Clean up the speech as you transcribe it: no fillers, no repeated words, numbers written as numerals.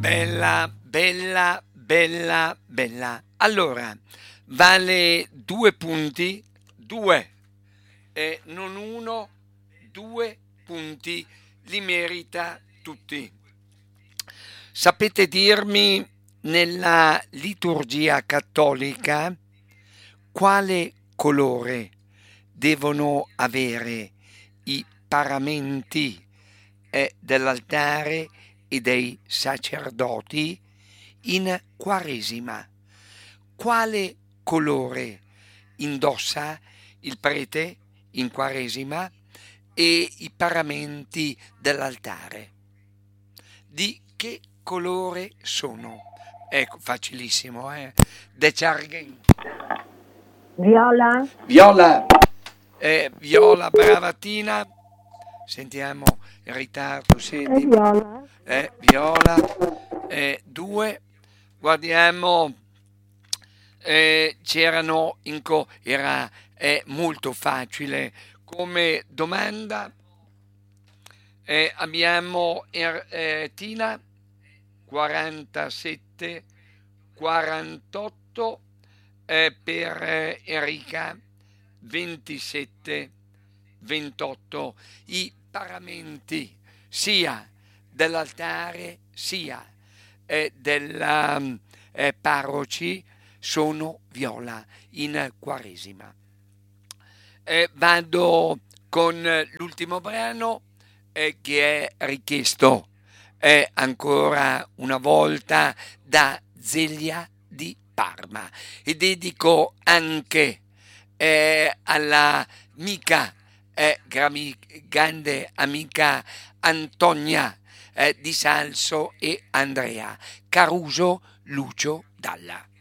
bella, bella, bella, bella. Allora, vale 2 punti, due, non uno, 2 punti, li merita tutti. Sapete dirmi nella liturgia cattolica quale colore devono avere i paramenti dell'altare e dei sacerdoti in Quaresima? Quale colore indossa il prete in Quaresima e i paramenti dell'altare? Di che colore sono? Ecco, facilissimo, De Charghen. Viola? Viola, viola, brava Tina. Sentiamo il ritardo, È viola? viola, 2. Guardiamo, c'erano è molto facile come domanda. Abbiamo Tina 47, 48, per Enrica 27, 28. I paramenti sia dell'altare sia della parroci sono viola in Quaresima. Vado con l'ultimo brano che è richiesto ancora una volta da Zelia di Parma e dedico anche alla amica, grande amica Antonia di Salso e Andrea Caruso Lucio Dalla.